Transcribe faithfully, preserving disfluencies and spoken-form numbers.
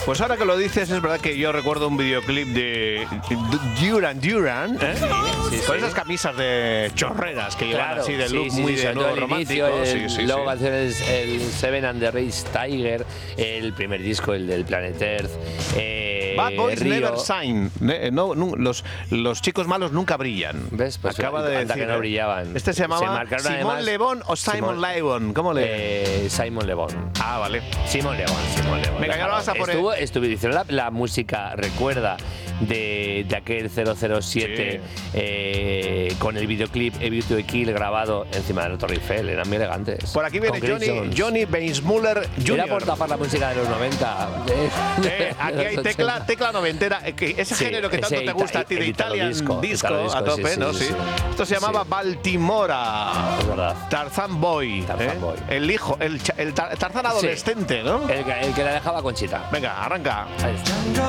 Pues ahora que lo dices, es verdad que yo recuerdo un videoclip de Duran Duran, ¿eh? Sí, sí, con sí. esas camisas de chorreras que llevan Claro, así de sí, look sí, muy sí, de sobre todo nuevo el romántico. inicio, Sí, el- sí, luego sí. canciones, el Seven and the Race Tiger, el primer disco, el del Planet Earth. Eh, Bad Boys Río. Never Shine. Ne- No, no, los, los chicos malos nunca brillan. ¿Ves? Pues Acaba de anda decir. que no ¿eh? brillaban. Este se llamaba marcaron Simón además- Le Bon o Simon, Simón- Le Bon. ¿Cómo le? Eh, Simon Le Bon. Ah, vale. Simón Le Bon, Simón Le Bon. Venga, ya lo vas a poner. Estuvo, estuvo, hicieron la, la música, recuerda, de, de aquel cero cero siete Sí. eh, con el videoclip A View to a Kill grabado encima de la Torre Eiffel. Eran muy elegantes. Por aquí viene Con Grace Johnny, Jones. Johnny Weissmuller junior Era por tapar la música de los noventa. de- Eh, aquí de hay los tecla, ochenta. tecla noventera, eh, que ese Sí, género que ese tanto te ita- gusta a ti de el Italian Italo disco, disco, a Italo tope, disco, ¿no? sí, Sí. sí, sí. Esto se llamaba Sí. Baltimora. Es verdad. Tarzan Boy. Tarzan ¿eh? Boy. El hijo, el, cha- el tar- Tarzan adolescente, ¿no? El que, el que la dejaba Conchita. Venga, arranca. Ahí está.